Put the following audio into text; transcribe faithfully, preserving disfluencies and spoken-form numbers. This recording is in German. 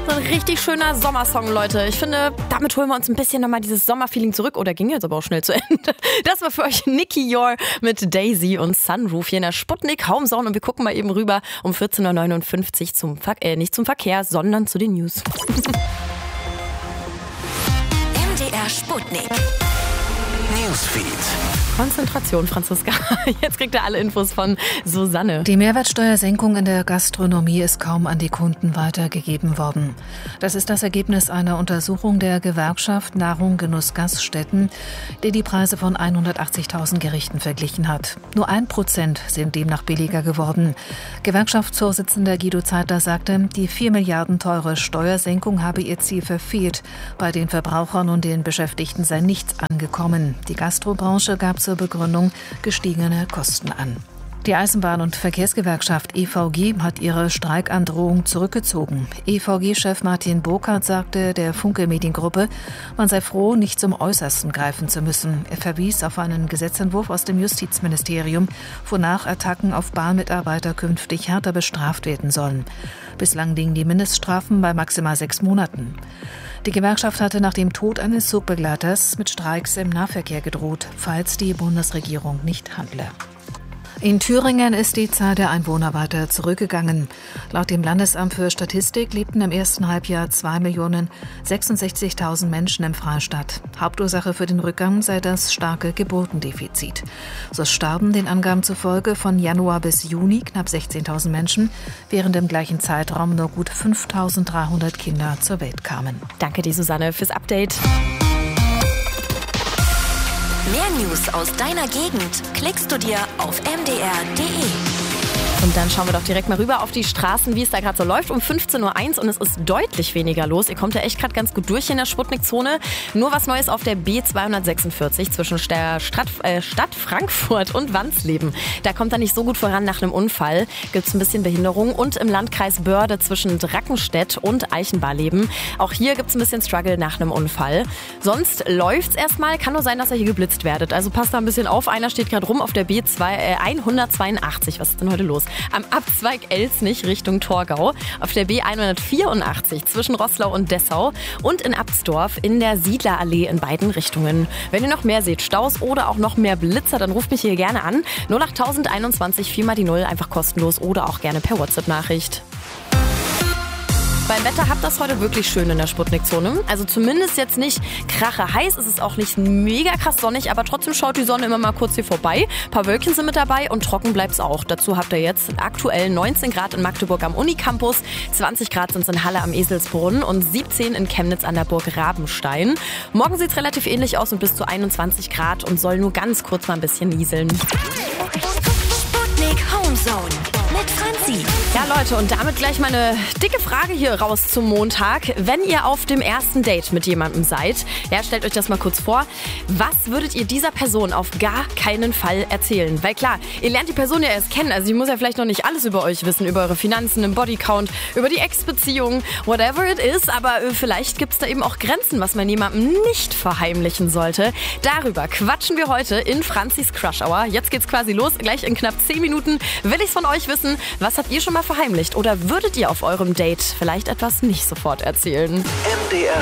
So ein richtig schöner Sommersong, Leute. Ich finde, damit holen wir uns ein bisschen nochmal dieses Sommerfeeling zurück. Oh, der ging jetzt aber auch schnell zu Ende. Das war für euch Nicky Yor mit Daisy und Sunroof hier in der Sputnik Homezone. Und wir gucken mal eben rüber um vierzehn Uhr neunundfünfzig zum Ver- äh, nicht zum Verkehr, sondern zu den News. M D R Sputnik Newsfeed. Konzentration, Franziska. Jetzt kriegt ihr alle Infos von Susanne. Die Mehrwertsteuersenkung in der Gastronomie ist kaum an die Kunden weitergegeben worden. Das ist das Ergebnis einer Untersuchung der Gewerkschaft Nahrung, Genuss, Gaststätten, die die Preise von hundertachtzigtausend Gerichten verglichen hat. Nur ein Prozent sind demnach billiger geworden. Gewerkschaftsvorsitzender Guido Zeitler sagte, die vier Milliarden teure Steuersenkung habe ihr Ziel verfehlt. Bei den Verbrauchern und den Beschäftigten sei nichts angekommen. Die Gastrobranche gab zur Begründung gestiegene Kosten an. Die Eisenbahn- und Verkehrsgewerkschaft E V G hat ihre Streikandrohung zurückgezogen. E V G-Chef Martin Burkhardt sagte der Funke-Mediengruppe, man sei froh, nicht zum Äußersten greifen zu müssen. Er verwies auf einen Gesetzentwurf aus dem Justizministerium, wonach Attacken auf Bahnmitarbeiter künftig härter bestraft werden sollen. Bislang liegen die Mindeststrafen bei maximal sechs Monaten. Die Gewerkschaft hatte nach dem Tod eines Zugbegleiters mit Streiks im Nahverkehr gedroht, falls die Bundesregierung nicht handle. In Thüringen ist die Zahl der Einwohner weiter zurückgegangen. Laut dem Landesamt für Statistik lebten im ersten Halbjahr zwei Millionen sechsundsechzigtausend Menschen im Freistaat. Hauptursache für den Rückgang sei das starke Geburtendefizit. So starben den Angaben zufolge von Januar bis Juni knapp sechzehntausend Menschen, während im gleichen Zeitraum nur gut fünftausenddreihundert Kinder zur Welt kamen. Danke dir, Susanne, fürs Update. Mehr News aus deiner Gegend klickst du dir auf m d r punkt d e. Und dann schauen wir doch direkt mal rüber auf die Straßen, wie es da gerade so läuft. Um fünfzehn Uhr eins und es ist deutlich weniger los. Ihr kommt ja echt gerade ganz gut durch in der Sputnik-Zone. Nur was Neues auf der B zweihundertsechsundvierzig zwischen der Stadt, äh, Stadt Frankfurt und Wansleben. Da kommt er nicht so gut voran nach einem Unfall. Gibt es ein bisschen Behinderung. Und im Landkreis Börde zwischen Drackenstedt und Eichenbarleben. Auch hier gibt es ein bisschen Struggle nach einem Unfall. Sonst läuft's erstmal. Kann nur sein, dass ihr hier geblitzt werdet. Also passt da ein bisschen auf. Einer steht gerade rum auf der B hundertzweiundachtzig. Was ist denn heute los? Am Abzweig Elsnich Richtung Torgau, auf der B hundertvierundachtzig zwischen Roßlau und Dessau und in Absdorf in der Siedlerallee in beiden Richtungen. Wenn ihr noch mehr seht, Staus oder auch noch mehr Blitzer, dann ruft mich hier gerne an. null acht einundzwanzig vier mal die null, einfach kostenlos oder auch gerne per WhatsApp-Nachricht. Beim Wetter habt ihr das heute wirklich schön in der Sputnik-Zone. Also zumindest jetzt nicht krache heiß, es ist auch nicht mega krass sonnig, aber trotzdem schaut die Sonne immer mal kurz hier vorbei. Ein paar Wölkchen sind mit dabei und trocken bleibt's auch. Dazu habt ihr jetzt aktuell neunzehn Grad in Magdeburg am Unicampus, zwanzig Grad sind es in Halle am Eselsbrunn und siebzehn in Chemnitz an der Burg Rabenstein. Morgen sieht's relativ ähnlich aus und bis zu einundzwanzig Grad und soll nur ganz kurz mal ein bisschen nieseln. Sputnik Homezone mit Franzi. Ja, Leute, und damit gleich mal eine dicke Frage hier raus zum Montag. Wenn ihr auf dem ersten Date mit jemandem seid, ja, stellt euch das mal kurz vor, was würdet ihr dieser Person auf gar keinen Fall erzählen? Weil klar, ihr lernt die Person ja erst kennen, also sie muss ja vielleicht noch nicht alles über euch wissen, über eure Finanzen, einen Bodycount, über die Ex-Beziehung, whatever it is, aber äh, vielleicht gibt's da eben auch Grenzen, was man jemandem nicht verheimlichen sollte. Darüber quatschen wir heute in Franzis Crush Hour. Jetzt geht's quasi los, gleich in knapp zehn Minuten will ich's von euch wissen. Was habt ihr schon mal verheimlicht oder würdet ihr auf eurem Date vielleicht etwas nicht sofort erzählen? M D R